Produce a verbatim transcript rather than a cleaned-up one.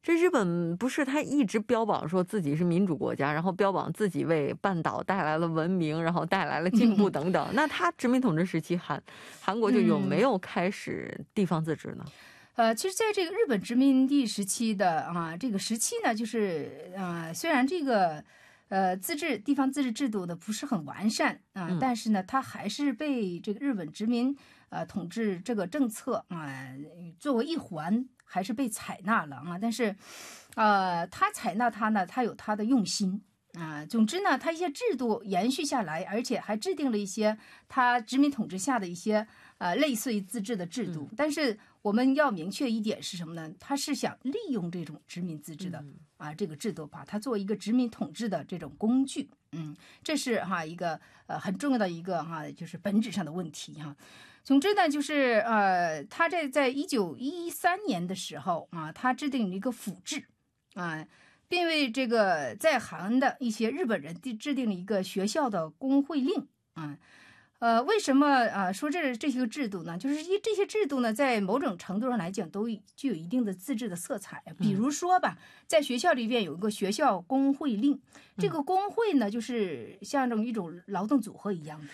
这日本不是他一直标榜说自己是民主国家，然后标榜自己为半岛带来了文明，然后带来了进步等等。那他殖民统治时期，韩韩国就有没有开始地方自治呢？ 呃，其实，在这个日本殖民地时期的啊，这个时期呢，就是啊，虽然这个呃自治地方自治制度呢不是很完善啊， 嗯、 但是呢，它还是被这个日本殖民呃统治这个政策啊作为一环，还是被采纳了啊。但是，呃，他采纳它呢，他有他的用心。啊，总之呢，它一些制度延续下来，而且还制定了一些它殖民统治下的一些呃类似于自治的制度。但是我们要明确一点是什么呢？它是想利用这种殖民自治的啊这个制度，把它作为一个殖民统治的这种工具。嗯，这是哈一个呃很重要的一个哈就是本质上的问题哈。总之呢，就是呃，他在在一九一三年的时候啊，他制定了一个府制啊。并为这个在韩的一些日本人制定了一个学校的工会令啊，呃，为什么啊说这这些个制度呢？就是一这些制度呢，在某种程度上来讲，都具有一定的自治的色彩。比如说吧，在学校里边有一个学校工会令，这个工会呢，就是像这种一种劳动组合一样的。